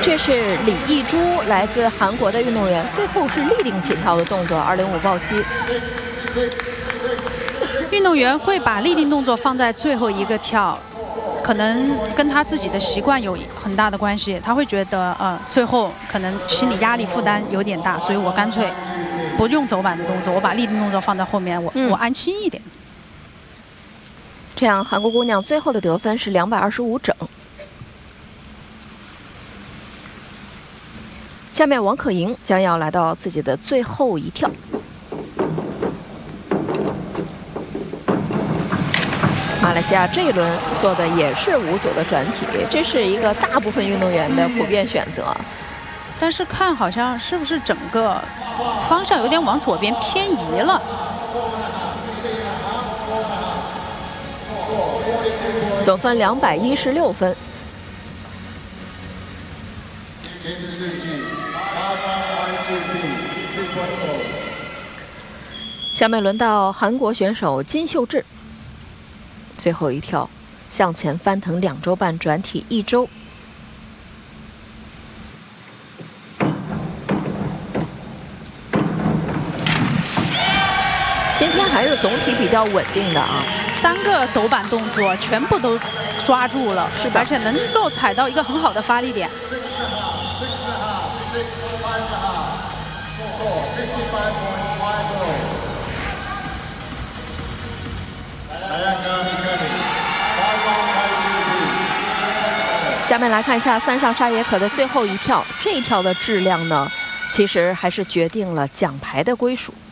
这是李艺珠，来自韩国的运动员，最后是立定起跳的动作，205抱膝。 运动员会把立定动作放在最后一个跳，可能跟他自己的习惯有很大的关系。他会觉得，最后可能心理压力负担有点大，所以我干脆不用走板的动作，我把立定动作放在后面，我安心一点。 这样，韩国姑娘最后的得分是225整。下面王可盈将要来到自己的最后一跳。马来西亚这一轮做的也是5组的转体，这是一个大部分运动员的普遍选择。 但是看好像是不是整个方向有点往左边偏移了。 总分216分。下面轮到韩国选手金秀智，最后一跳向前翻腾2周半，转体1周。今天还是总体比较稳定的啊 ，3个走板动作全部都抓住了， 是的， 而且能够踩到一个很好的发力点。 下面来看一下三上沙耶可的最后一跳，这一跳的质量呢，其实还是决定了奖牌的归属。